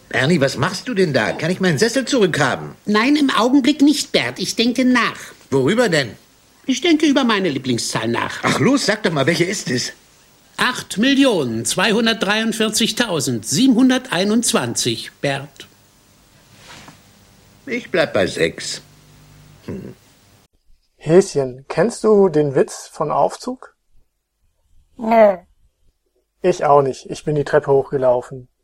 Ernie, was machst du denn da? Kann ich meinen Sessel zurückhaben? Nein, im Augenblick nicht, Bert. Ich denke nach. Worüber denn? Ich denke über meine Lieblingszahl nach. Ach los, sag doch mal, welche ist es? 8.243.721, Bert. Ich bleib bei 6. Häschen, kennst du den Witz von Aufzug? Nö. Ich auch nicht. Ich bin die Treppe hochgelaufen.